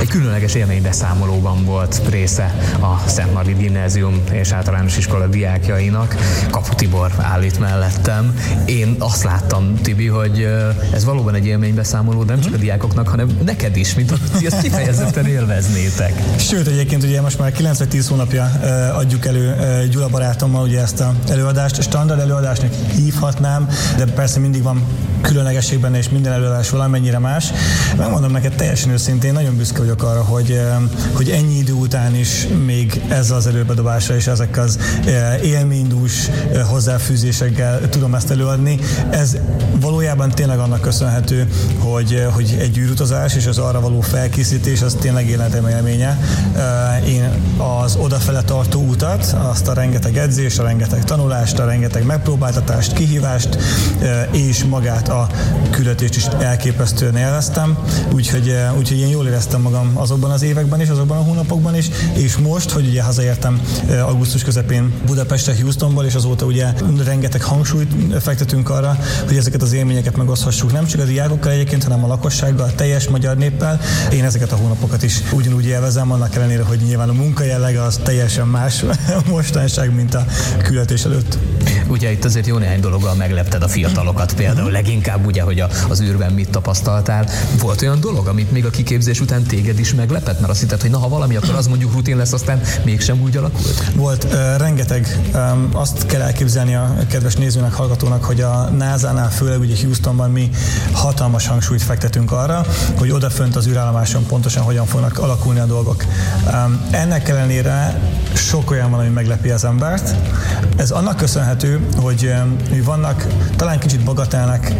Egy különleges élménybeszámolóban volt része a Szent Margit Gimnázium és Általános Iskola diákjainak. Kapu Tibor áll itt mellettem. Én azt láttam, Tibi, hogy ez valóban egy élménybeszámoló, de nem csak a diákoknak, hanem neked is, mint hogy ezt kifejezetten élveznétek. Sőt, egyébként ugye most már 9 vagy 10 hónapja adjuk elő Gyula barátommal ugye ezt az előadást. Standard előadásnak hívhatnám, de persze mindig van különlegesség benne, és minden előadás valamennyire más. Megmondom neked teljesen őszintén, nagyon büszke vagyok arra, hogy ennyi idő után is még ezzel az előbedobásra és ezek az élménydús hozzáfűzésekkel tudom ezt előadni. Ez valójában tényleg annak köszönhető, hogy egy űrutazás és az arra való felkészítés az tényleg életem élménye. Én az odafele tartó utat, azt a rengeteg edzést, a rengeteg tanulást, a rengeteg megpróbáltatást, kihívást és magát a küldetést is elképesztően élveztem. Úgyhogy én jól éreztem magam azokban az években is, azokban a hónapokban is, és most, hogy ugye hazaértem augusztus közepén Budapestre, Houstonból, és azóta ugye rengeteg hangsúlyt fektetünk arra, hogy ezeket az élményeket megoszthassuk nem csak a diákokkal egyébként, hanem a lakossággal, a teljes magyar néppel. Én ezeket a hónapokat is ugyanúgy élvezem, annak ellenére, hogy nyilván a munkajellege az teljesen más mostanság, mint a küldetés előtt. Ugye itt azért jó néhány dologgal meglepted a fiatalokat, például leginkább ugye, hogy az űrben mit tapasztaltál. Volt olyan dolog, amit még a kiképzés után téged is meglepett, mert azt hitted, hogy na, ha valami, akkor az mondjuk rutin lesz, aztán mégsem úgy alakult? Volt rengeteg. Azt kell elképzelni a kedves nézőnek, hallgatónak, hogy a NASA-nál, főleg ugye Houstonban mi hatalmas hangsúlyt fektetünk arra, hogy odafönt az űrállomáson pontosan hogyan fognak alakulni a dolgok. Ennek ellenére sok olyan van, ami meglepi az embert. Ez annak köszönhető, hogy vannak talán kicsit bagatelnek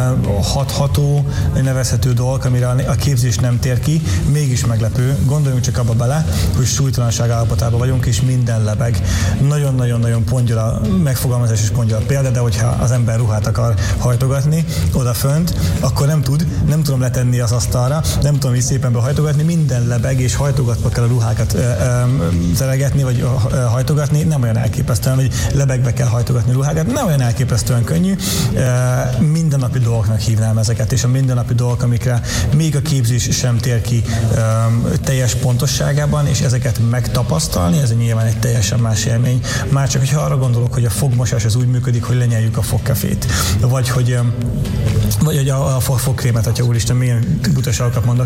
hatható, nevezhető dolgok, amire a képzés nem tér ki, mégis meglepő. Gondoljunk csak abba bele, hogy súlytalanság állapotában vagyunk, és minden lebeg. Nagyon-nagyon-nagyon pongyola megfogalmazás és pongyola példa, de hogyha az ember ruhát akar hajtogatni odafönt, akkor nem tudom letenni az asztalra, nem tudom így szépen behajtogatni, minden lebeg, és hajtogatva kell a ruhákat teregetni, vagy hajtogatni, nem olyan elképesztően, hogy lebegve kell hajtogatni ruhákat, nem olyan elképesztően könnyű. Mindennapi dolgoknak hívnám ezeket, és a mindennapi dolgok, amikre még a képzés sem tér ki teljes pontosságában, és ezeket megtapasztalni, ez nyilván egy teljesen más élmény. Már csak, hogyha arra gondolok, hogy a fogmosás az úgy működik, hogy lenyeljük a fogkefét, vagy hogy a fogkrémet, atya úristen, milyen butaságokat mondok.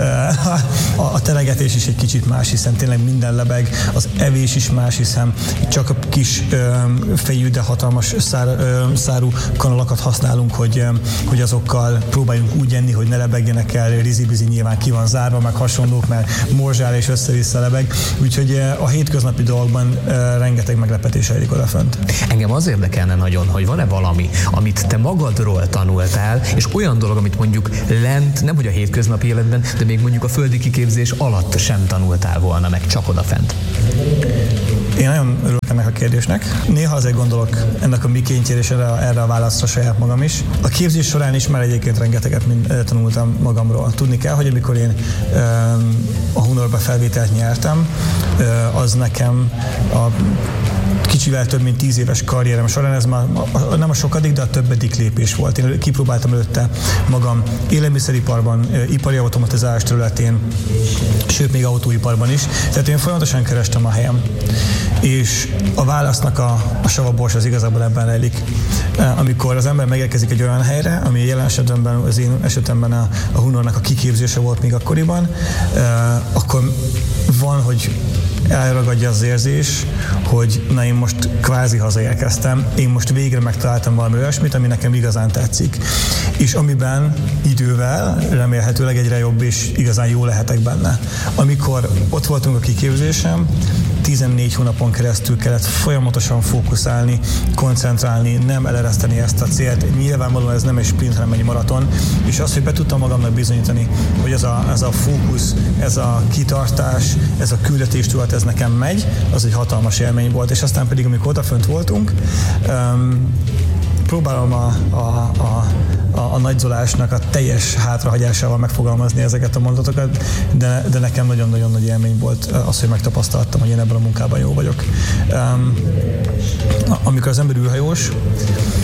A telegetés is egy kicsit más, hiszen tényleg minden lebeg, az evés is más, hiszen csak a kis fejű, de hatalmas szárú kanalakat használunk, hogy azokkal próbáljunk úgy enni, hogy ne lebegjenek el, rizi-bizi nyilván ki van zárva, meg hasonlók, mert morzsál és össze-vissza lebeg. Úgyhogy a hétköznapi dolgokban rengeteg meglepetés rejlik odafönt. Engem az érdekelne nagyon, hogy van-e valami, amit te magadról tanultál, és olyan dolog, amit mondjuk lent, nem hogy a hétköznapi életben, de még mondjuk a földi kiképzés alatt sem tanultál volna meg, csak odafent. Én nagyon örülök ennek a kérdésnek. Néha azért gondolok ennek a mikéntjére és erre a válaszra saját magam is. A képzés során is már egyébként rengeteget tanultam magamról. Tudni kell, hogy amikor én a Hunorba felvételt nyertem, az nekem a kicsivel több mint 10 éves karrierem során, ez már nem a sokadik, de a többedik lépés volt. Én kipróbáltam előtte magam élelmiszeriparban, ipari automatizálás területén, sőt még autóiparban is. Tehát én folyamatosan kerestem a helyem. És a válasznak a savabors az igazából ebben rejlik. Amikor az ember megérkezik egy olyan helyre, ami jelen esetben, az én esetemben a Hunornak a kiképzése volt még akkoriban, akkor van, hogy elragadja az érzés, hogy na, én most kvázi hazaérkeztem, én most végre megtaláltam valami olyasmit, ami nekem igazán tetszik. És amiben idővel remélhetőleg egyre jobb és igazán jó lehetek benne. Amikor ott voltunk a kiképzésem, 14 hónapon keresztül kellett folyamatosan fókuszálni, koncentrálni, nem elereszteni ezt a célt. Nyilvánvalóan ez nem egy sprint, hanem egy maraton. És az, hogy be tudtam magamnak bizonyítani, hogy ez a fókusz, ez a kitartás, ez a küldetéstudat, ez nekem megy, az egy hatalmas élmény volt. És aztán pedig, amikor odafönt voltunk, próbálom a nagyzolásnak a teljes hátrahagyásával megfogalmazni ezeket a mondatokat, de nekem nagyon-nagyon nagy élmény volt az, hogy megtapasztaltam, hogy én ebben a munkában jó vagyok. Amikor az ember űrhajós,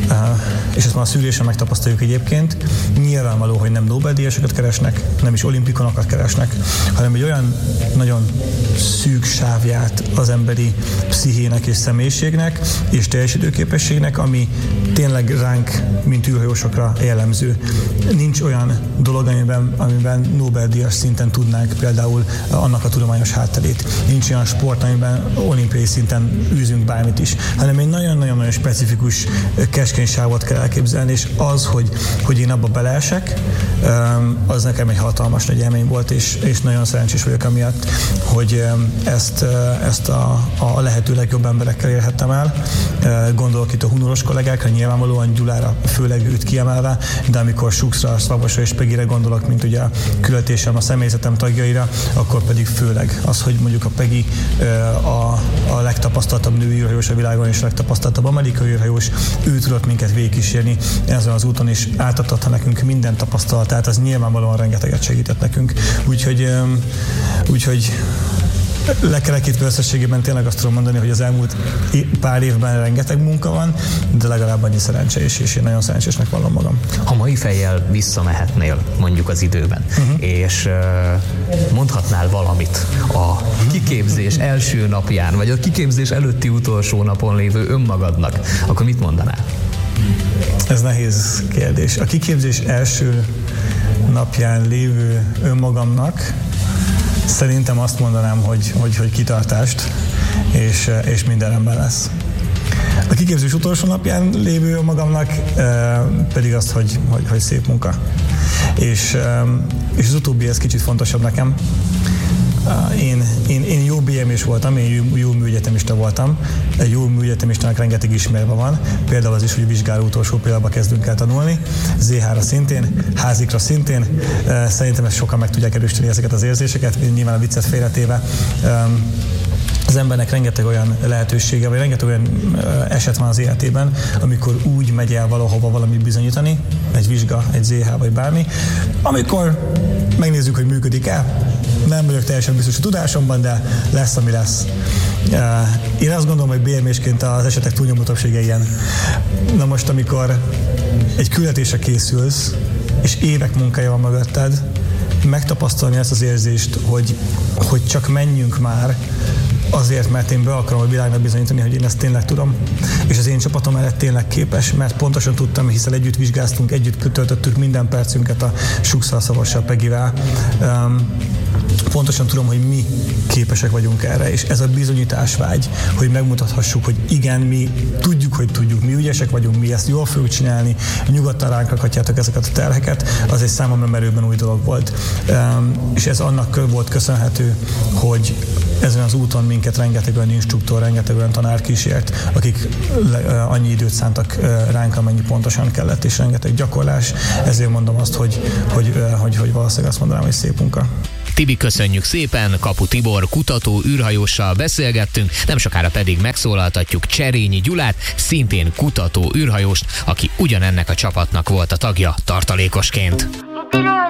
és ezt már a szűrésen megtapasztaljuk egyébként, nyilvánvaló, hogy nem Nobel-díjasokat keresnek, nem is olimpikonokat keresnek, hanem egy olyan nagyon szűk sávját az emberi pszichének és személyiségnek és teljesítőképességnek, ami tényleg ránk, mint űrhajósokra jellemző. Nincs olyan dolog, amiben Nobel-díjas szinten tudnánk például annak a tudományos hátterét. Nincs olyan sport, amiben olimpiai szinten űzünk bármit is, hanem egy nagyon-nagyon specifikus keskeny sávot kell elképzelni, és az, hogy én abba beleesek, az nekem egy hatalmas nagy élmény volt, és nagyon szerencsés vagyok amiatt, hogy ezt a lehető legjobb emberekkel érhettem el. Gondolok itt a hunoros kollégákra, nyilvánvalóan Gyulára, főleg őt kiemelve, de amikor Suxra, Szvabosra és Pegire gondolok, mint ugye a küldetésem, a személyzetem tagjaira, akkor pedig főleg az, hogy mondjuk a Pegi a legtapasztaltabb női űrhajós a világon és a legtapasztaltabb amerikai űrhajós, ő tudott minket végigkísérni ezen az úton, és átadta nekünk minden tapasztalatát, az nyilvánvalóan rengeteget segített nekünk. Úgyhogy lekerekítve összességében tényleg azt tudom mondani, hogy az elmúlt pár évben rengeteg munka van, de legalább annyi szerencse is, és én nagyon szerencsésnek vallom magam. Ha mai fejjel visszamehetnél mondjuk az időben, és mondhatnál valamit a kiképzés első napján, vagy a kiképzés előtti utolsó napon lévő önmagadnak, akkor mit mondanál? Ez nehéz kérdés. A kiképzés első napján lévő önmagamnak szerintem azt mondanám, hogy kitartást, és minden rendben lesz. A kiképzés utolsó napján lévő magamnak pedig azt, hogy szép munka. És az utóbbi ez kicsit fontosabb nekem. Én jó BM-s voltam, én jó műegyetemista voltam. Egy jó műegyetemistának rengeteg ismerve van. Például az is, hogy vizsgáló utolsó pillanatban kezdünk el tanulni. ZH-ra szintén, házikra szintén. Szerintem ezt sokan meg tudják erősíteni ezeket az érzéseket, nyilván a viccet félretéve. Az embernek rengeteg olyan lehetősége, vagy rengeteg olyan eset van az életében, amikor úgy megy el valahova valamit bizonyítani, egy vizsga, egy ZH vagy bármi, amikor megnézzük, hogy működik-e. Nem vagyok teljesen biztos a tudásomban, de lesz, ami lesz. Én azt gondolom, hogy BM-sként az esetek túlnyomó többsége ilyen. Na most, amikor egy küldetésre készülsz, és évek munkája van mögötted, megtapasztalni ezt az érzést, hogy csak menjünk már, azért, mert én be akarom a világnak bizonyítani, hogy én ezt tényleg tudom, és az én csapatom erre tényleg képes, mert pontosan tudtam, hiszen együtt vizsgáztunk, együtt töltöttük minden percünket a Suxal, Szavassal, Pegivel. Pontosan tudom, hogy mi képesek vagyunk erre, és ez a bizonyításvágy, hogy megmutathassuk, hogy igen, mi tudjuk, hogy tudjuk, mi ügyesek vagyunk, mi ezt jól fogjuk csinálni, nyugodtan ránk rakhatjátok ezeket a terheket, az egy számomra merőben új dolog volt. És ez annak volt köszönhető, hogy ezen az úton minket rengeteg olyan instruktor, rengeteg olyan tanár kísért, akik annyi időt szántak ránk, amennyi pontosan kellett, és rengeteg gyakorlás. Ezért mondom azt, hogy valószínűleg azt mondanám, hogy szép munka. Tibi, köszönjük szépen, Kapu Tibor kutató űrhajóssal beszélgettünk, nem sokára pedig megszólaltatjuk Cserényi Gyulát, szintén kutató űrhajóst, aki ugyanennek a csapatnak volt a tagja tartalékosként.